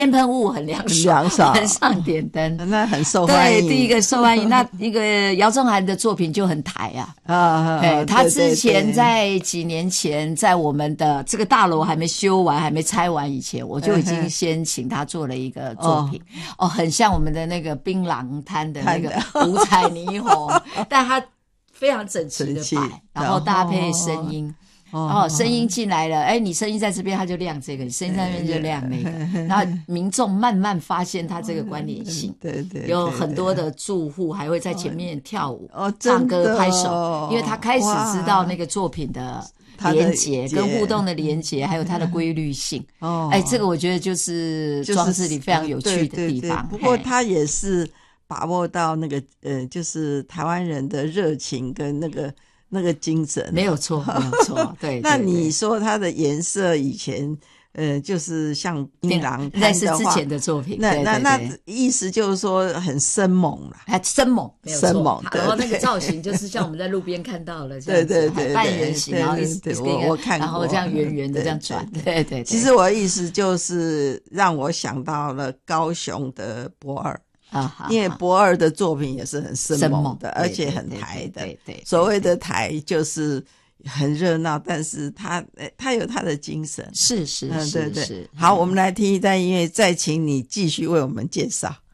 喷雾很凉爽，很上点灯， 那很受欢迎。 对，第一个受欢迎。那一个姚宗涵的作品就很台啊，他之前在几年前，在我们的这个大楼还没修完、还没拆完以前，我就已经先请他做了一个作品，很像我们的那个槟榔摊的那个五彩霓虹，但他非常整齐的摆，然后搭配声音。声音进来了，你声音在这边，他就亮这个；你声音在那边就亮那个。然后民众慢慢发现他这个关联性， 对， 有很多的住户还会在前面跳舞、唱歌、拍手，因为他开始知道那个作品的连结跟互动的连结，还有它的规律性。这个我觉得就是装置里非常有趣的地方。 不过他也是把握到那个就是台湾人的热情跟那个精神， 没有错，对。 那你说它的颜色以前，就是像槟榔摊的话， 那是之前的作品。 那意思就是说很生猛了， 生猛，没有错。 生猛， 然后那个造型就是像我们在路边看到了这样子， 对，半圆形，然后我看过， 然后这样圆圆的这样转，对。 其实我的意思就是让我想到了高雄的博尔。因为博尔的作品也是很生猛的，而且很台的。对，所谓的台就是很热闹，但是他有他的精神。 是。 好，我们来听一段音乐，再请你继续为我们介绍。